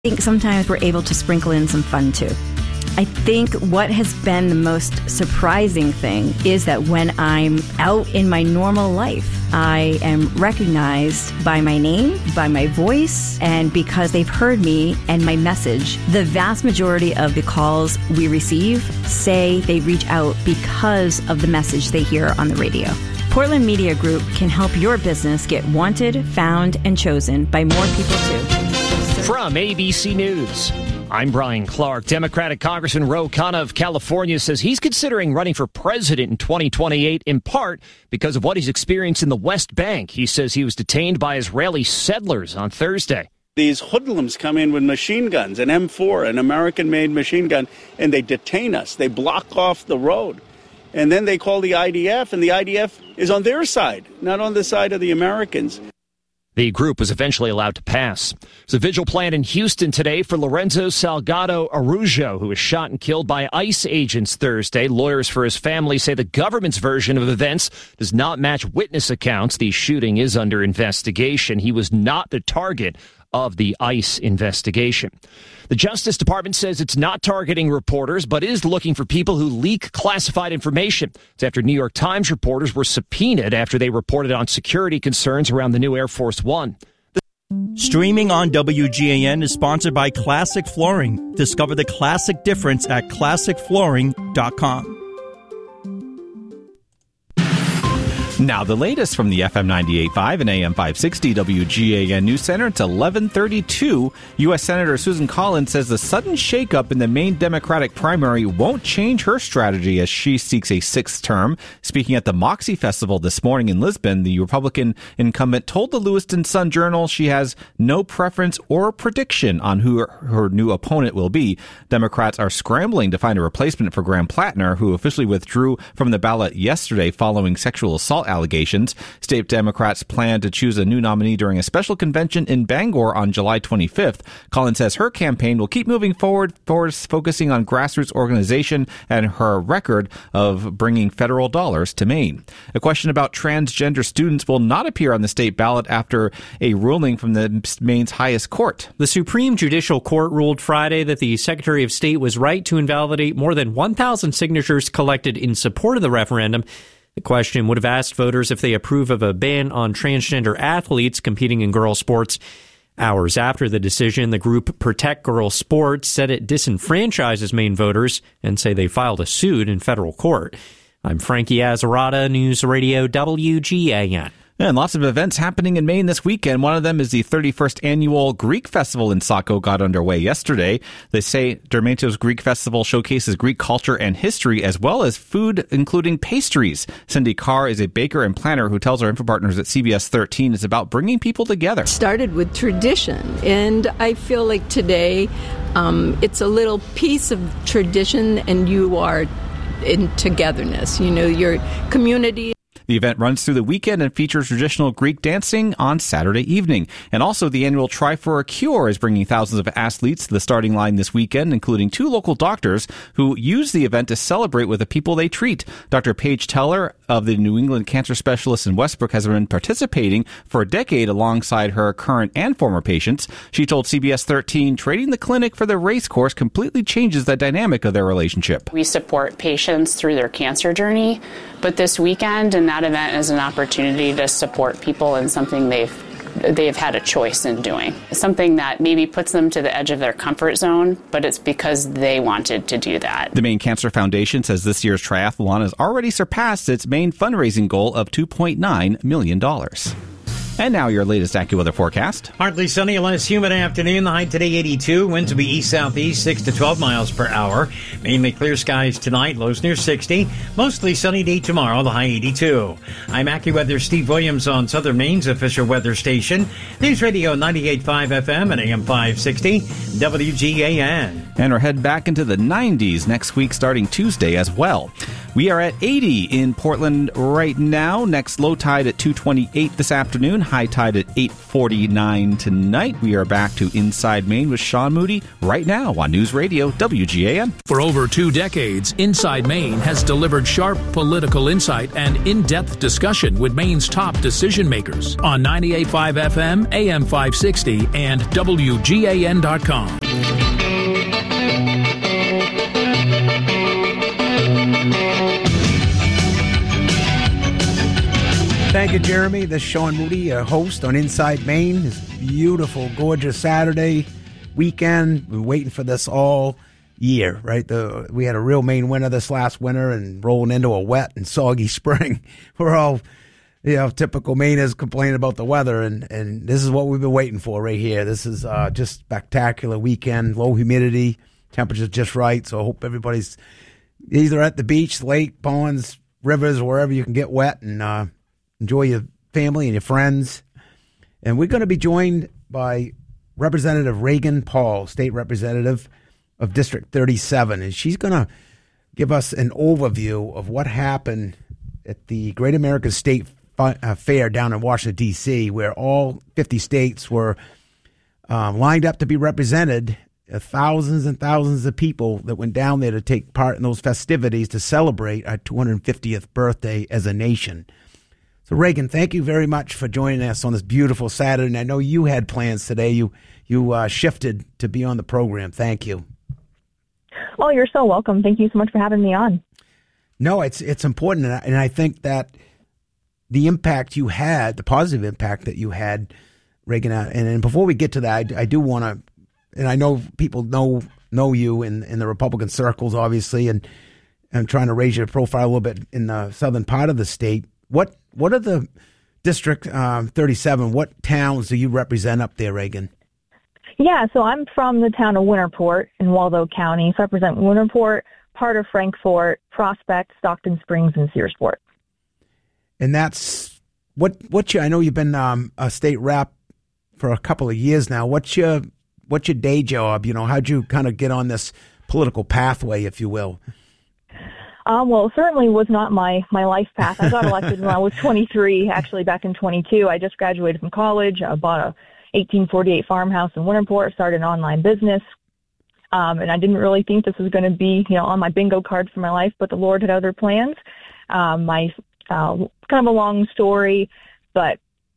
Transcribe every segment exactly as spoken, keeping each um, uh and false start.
I think sometimes we're able to sprinkle in some fun too. I think what has been the most surprising thing is that when I'm out in my normal life, I am recognized by my name, by my voice, and because they've heard me and my message. The vast majority of the calls we receive say they reach out because of the message they hear on the radio. Portland Media Group can help your business get wanted, found, and chosen by more people too. From A B C News, I'm Brian Clark. Democratic Congressman Ro Khanna of California says he's considering running for president in twenty twenty-eight, in part because of what he's experienced in the West Bank. He says he was detained by Israeli settlers on Thursday. These hoodlums come in with machine guns, an M four, an American-made machine gun, and they detain us. They block off the road. And then they call the I D F, and the I D F is on their side, not on the side of the Americans. The group was eventually allowed to pass. There's a vigil planned in Houston today for Lorenzo Salgado Araujo, who was shot and killed by ICE agents Thursday. Lawyers for his family say the government's version of events does not match witness accounts. The shooting is under investigation. He was not the target of the ICE investigation. The Justice Department says it's not targeting reporters, but is looking for people who leak classified information. It's after New York Times reporters were subpoenaed after they reported on security concerns around the new Air Force One. Streaming on W G A N is sponsored by Classic Flooring. Discover the classic difference at classic flooring dot com. Now the latest from the F M ninety-eight point five and A M five sixty W G A N News Center. It's eleven thirty-two. U S Senator Susan Collins says the sudden shakeup in the Maine Democratic primary won't change her strategy as she seeks a sixth term. Speaking at the Moxie Festival this morning in Lisbon, the Republican incumbent told the Lewiston Sun-Journal she has no preference or prediction on who her, her new opponent will be. Democrats are scrambling to find a replacement for Graham Plattner, who officially withdrew from the ballot yesterday following sexual assault allegations. State Democrats plan to choose a new nominee during a special convention in Bangor on July twenty-fifth. Collins says her campaign will keep moving forward, focusing on grassroots organization and her record of bringing federal dollars to Maine. A question about transgender students will not appear on the state ballot after a ruling from the Maine's highest court. The Supreme Judicial Court ruled Friday that the Secretary of State was right to invalidate more than one thousand signatures collected in support of the referendum. The question would have asked voters if they approve of a ban on transgender athletes competing in girls' sports. Hours after the decision, the group Protect Girls Sports said it disenfranchises Maine voters and say they filed a suit in federal court. I'm Frankie Azzarata, News Radio W G A N. And lots of events happening in Maine this weekend. One of them is the thirty-first annual Greek Festival in Saco got underway yesterday. They say Dermatos Greek Festival showcases Greek culture and history as well as food, including pastries. Cindy Carr is a baker and planner who tells our info partners at C B S thirteen it's about bringing people together. Started with tradition, and I feel like today um, it's a little piece of tradition, and you are in togetherness. You know, your community. The event runs through the weekend and features traditional Greek dancing on Saturday evening. And also the annual Try for a Cure is bringing thousands of athletes to the starting line this weekend, including two local doctors who use the event to celebrate with the people they treat. Doctor Paige Teller of the New England Cancer Specialists in Westbrook has been participating for a decade alongside her current and former patients. She told C B S thirteen trading the clinic for the race course completely changes the dynamic of their relationship. We support patients through their cancer journey, but this weekend and that event is an opportunity to support people in something they've they've had a choice in doing. Something that maybe puts them to the edge of their comfort zone, but it's because they wanted to do that. The Maine Cancer Foundation says this year's triathlon has already surpassed its main fundraising goal of two point nine million dollars. And now your latest AccuWeather forecast. Partly sunny, a less humid afternoon. The high today eighty-two. Winds will be east-southeast, six to twelve miles per hour. Mainly clear skies tonight. Lows near sixty. Mostly sunny day tomorrow. The high eighty-two. I'm AccuWeather Steve Williams on Southern Maine's official weather station. News Radio ninety-eight point five F M and A M five sixty. W G A N. And we're heading back into the nineties next week starting Tuesday as well. We are at eighty in Portland right now. Next low tide at two twenty-eight this afternoon. High tide at eight forty-nine tonight. We are back to Inside Maine with Sean Moody right now on News Radio W G A N. For over two decades, Inside Maine has delivered sharp political insight and in-depth discussion with Maine's top decision makers on ninety-eight point five F M, A M five sixty, and W G A N dot com. Thank you, Jeremy. This is Sean Moody, a host on Inside Maine. This beautiful, gorgeous Saturday weekend. We're waiting for this all year, right? The, we had a real Maine winter this last winter and rolling into a wet and soggy spring. We're all, you know, typical Mainers complaining about the weather, and, and this is what we've been waiting for right here. This is uh, just spectacular weekend, low humidity, temperature's just right, so I hope everybody's either at the beach, lake, ponds, rivers, wherever you can get wet, and uh, enjoy your family and your friends. And we're going to be joined by Representative Reagan Paul, state representative of District thirty-seven. And she's going to give us an overview of what happened at the Great American State Fair down in Washington, D C, where all fifty states were um, lined up to be represented. Uh, thousands and thousands of people that went down there to take part in those festivities to celebrate our two hundred fiftieth birthday as a nation. So, Reagan, thank you very much for joining us on this beautiful Saturday. And I know you had plans today. You you uh, shifted to be on the program. Thank you. Oh, you're so welcome. Thank you so much for having me on. No, it's it's important, and I, and I think that the impact you had, the positive impact that you had, Reagan, and, and before we get to that, I, I do want to, and I know people know know you in, in the Republican circles, obviously, and I'm trying to raise your profile a little bit in the southern part of the state. What what are the District um, thirty-seven, what towns do you represent up there, Reagan? Yeah, so I'm from the town of Winterport in Waldo County. So I represent Winterport, part of Frankfort, Prospect, Stockton Springs, and Searsport. And that's, what, what's your, I know you've been um, a state rep for a couple of years now. What's your, what's your day job? You know, how'd you kind of get on this political pathway, if you will? Um, well, it certainly was not my, my life path. I got elected when I was twenty-three, actually back in twenty-two. I just graduated from college. I bought a eighteen forty-eight farmhouse in Winterport, started an online business. Um, and I didn't really think this was going to be, you know, on my bingo card for my life, but the Lord had other plans. Um, my, uh, kind of a long story, but,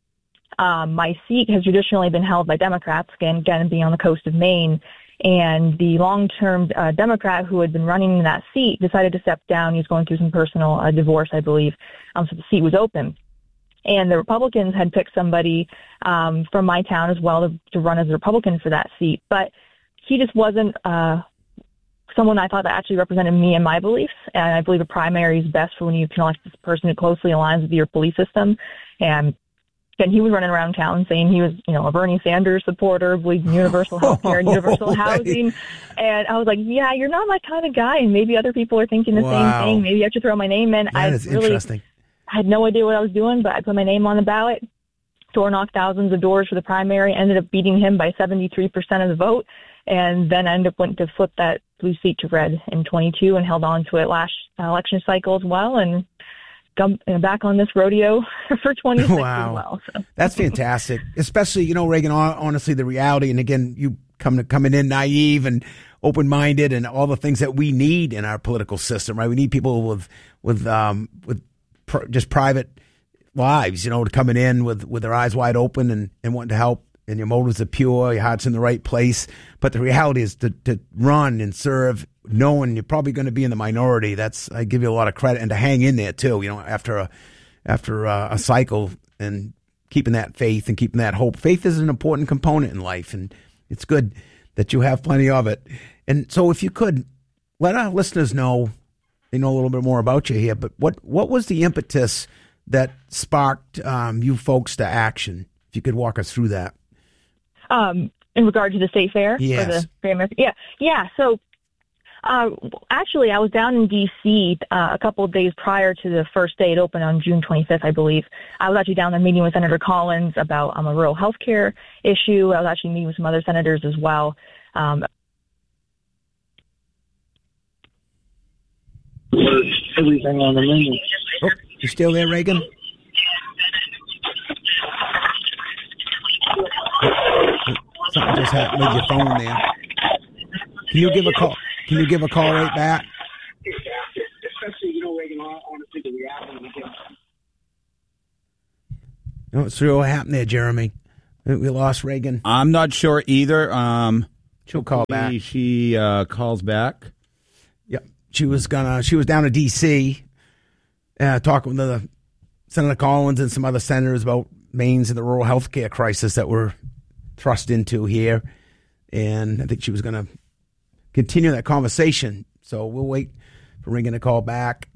um, my seat has traditionally been held by Democrats, again, again being on the coast of Maine. And the long-term uh, Democrat who had been running that seat decided to step down. He was going through some personal uh, divorce, I believe, um, so the seat was open. And the Republicans had picked somebody um, from my town as well to, to run as a Republican for that seat. But he just wasn't uh, someone I thought that actually represented me and my beliefs. And I believe a primary is best for when you can elect this person who closely aligns with your belief system. And And he was running around town saying he was, you know, a Bernie Sanders supporter, believes in universal health care and universal housing. And I was like, yeah, you're not my kind of guy. And maybe other people are thinking the wow. same thing. Maybe I should throw my name in. That I is really interesting. had no idea what I was doing, but I put my name on the ballot, door knocked thousands of doors for the primary, ended up beating him by seventy-three percent of the vote. And then I ended up wanting to flip that blue seat to red in twenty-two and held on to it last election cycle as well. And come back on this rodeo for twenty-six wow. as well. So. That's fantastic. Especially, you know, Reagan, honestly, the reality, and again, you come to coming in naive and open-minded and all the things that we need in our political system, right? We need people with, with, um, with pr- just private lives, you know, to coming in with, with their eyes wide open and, and wanting to help, and your motives are pure, your heart's in the right place. But the reality is to, to run and serve knowing you're probably going to be in the minority. That's, I give you a lot of credit, and to hang in there too, you know, after a, after a, a cycle, and keeping that faith and keeping that hope. Faith is an important component in life, and it's good that you have plenty of it. And so if you could let our listeners know, they know a little bit more about you here, but what, what was the impetus that sparked um, you folks to action? If you could walk us through that. Um, in regard to the state fair? Yes. Or the Great American? Yeah. Yeah. So, uh, actually, I was down in D C uh, a couple of days prior to the first day. It opened on June twenty-fifth, I believe. I was actually down there meeting with Senator Collins about um, a rural health care issue. I was actually meeting with some other senators as well. Um, was everything on the menu. Oh, you still there, Reagan? Something just happened with your phone there. Can you give a call? Can you give a call right back? Especially, you know, Reagan, honestly, the reality of No, it's sure what happened there, Jeremy. We lost Reagan. I'm not sure either. Um, She'll call back. She uh, calls back. Yep. She was gonna. She was down to D C uh, talking with the Senator Collins and some other senators about Maine's and the rural health care crisis that we're thrust into here. And I think she was going to continue that conversation. So we'll wait for Reagan to call back.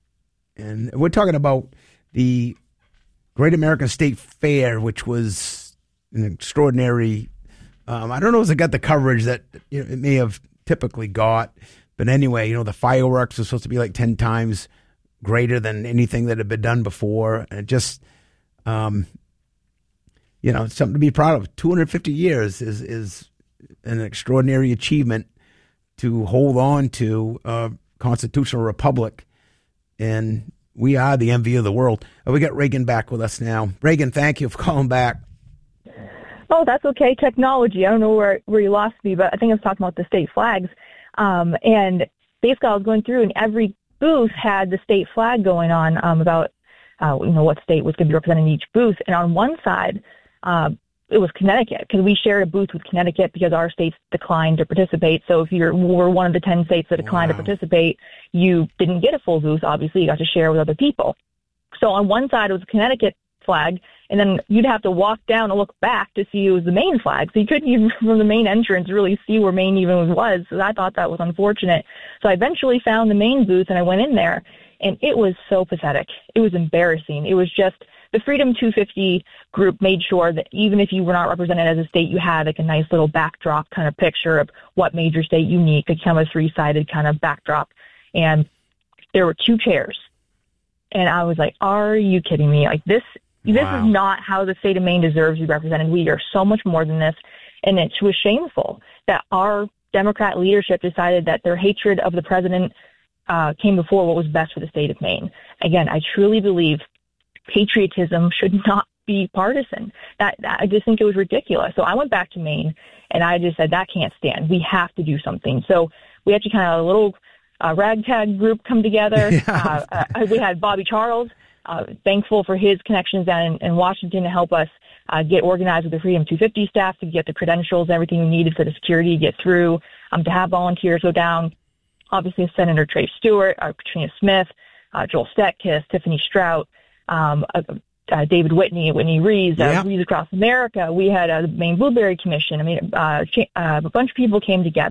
And we're talking about the Great American State Fair, which was an extraordinary. Um, I don't know if it got the coverage that you know, it may have typically got. But anyway, you know, the fireworks were supposed to be like ten times greater than anything that had been done before. And it just, um, you know, something to be proud of. two hundred fifty years is, is an extraordinary achievement to hold on to a constitutional republic. And we are the envy of the world. Oh, we got Reagan back with us now. Reagan, thank you for calling back. Oh, that's okay. Technology. I don't know where, where you lost me, but I think I was talking about the state flags. Um, and basically I was going through and every booth had the state flag going on um, about, uh, you know, what state was going to be represented in each booth. And on one side, uh, it was Connecticut because we shared a booth with Connecticut because our states declined to participate. So if you were one of the ten states that declined wow. to participate, you didn't get a full booth. Obviously, you got to share with other people. So on one side, it was a Connecticut flag, and then you'd have to walk down and look back to see it was the Maine flag. So you couldn't even, from the main entrance, really see where Maine even was. So I thought that was unfortunate. So I eventually found the Maine booth, and I went in there, and it was so pathetic. It was embarrassing. It was just the Freedom two fifty group made sure that even if you were not represented as a state, you had like a nice little backdrop kind of picture of what made your state unique, a kind of three-sided kind of backdrop. And there were two chairs. And I was like, are you kidding me? Like this, this wow. is not how the state of Maine deserves to be represented. We are so much more than this. And it was shameful that our Democrat leadership decided that their hatred of the president uh, came before what was best for the state of Maine. Again, I truly believe patriotism should not be partisan. That, that I just think it was ridiculous. So I went back to Maine and I just said, that can't stand. We have to do something. So we actually kind of a little uh, ragtag group come together. Yeah. Uh, uh, we had Bobby Charles, uh, thankful for his connections down in, in Washington to help us uh, get organized with the Freedom two fifty staff to get the credentials, everything we needed for the security to get through, um, to have volunteers go down. Obviously, Senator Trey Stewart, uh, Katrina Smith, uh, Joel Stetkis, Tiffany Strout, um, uh, uh, David Whitney, Whitney Rees, uh, yeah. Rees Across America. We had uh, the Maine Blueberry Commission. I mean, uh, cha- uh, a bunch of people came together.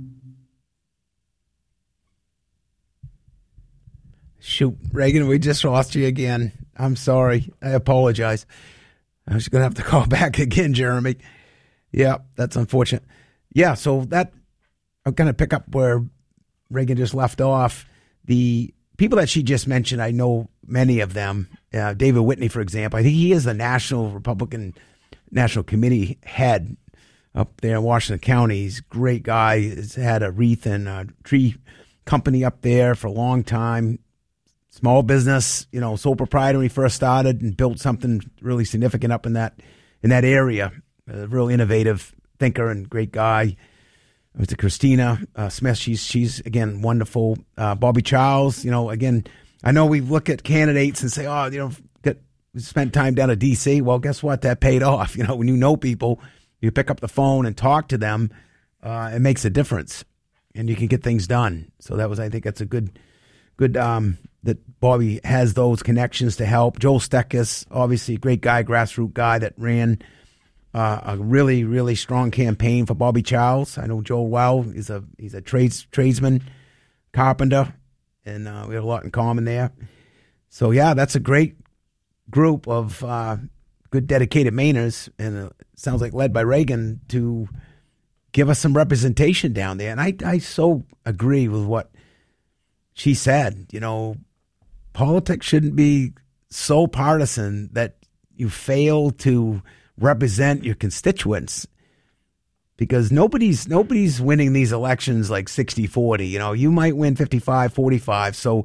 Shoot, Reagan, we just lost you again. I'm sorry. I apologize. I was going to have to call back again, Jeremy. Yeah, that's unfortunate. Yeah, so that, I'm going to pick up where Reagan just left off. The people that she just mentioned, I know many of them. Uh, David Whitney, for example, I think he is the National Republican National Committee head up there in Washington County. He's a great guy. He's had a wreath and a tree company up there for a long time. Small business, you know, sole proprietor when he first started and built something really significant up in that in that area. A real innovative thinker and great guy. Mister Christina uh, Smith, she's she's again wonderful. Uh, Bobby Charles, you know, again, I know we look at candidates and say, oh, you know, get spent time down at D C. Well, guess what? That paid off. You know, when you know people, you pick up the phone and talk to them. Uh, it makes a difference, and you can get things done. So that was, I think, that's a good, good. Um, that Bobby has those connections to help. Joel Stetkis, obviously a great guy, grassroots guy that ran uh, a really, really strong campaign for Bobby Charles. I know Joel well. He's a he's a trades tradesman, carpenter, and uh, we have a lot in common there. So yeah, that's a great group of uh, good, dedicated Mainers, and uh, sounds like led by Reagan to give us some representation down there. And I I so agree with what she said. You know, politics shouldn't be so partisan that you fail to represent your constituents, because nobody's nobody's winning these elections like sixty forty. You know, you might win fifty-five forty-five. So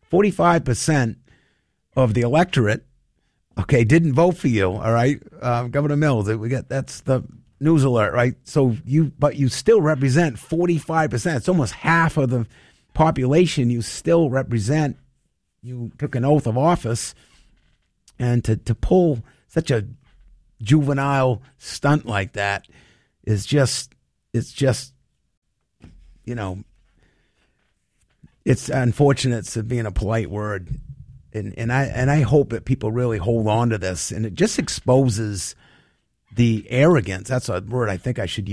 forty-five percent of the electorate, okay, didn't vote for you, all right, uh, Governor Mills. We got that's the news alert, right? So you, but you still represent forty-five percent. It's almost half of the population. You still represent. You took an oath of office, and to to pull such a juvenile stunt like that is just, it's just, you know, it's unfortunate to being a polite word. And and I and I hope that people really hold on to this, and it just exposes the arrogance. That's a word I think I should use.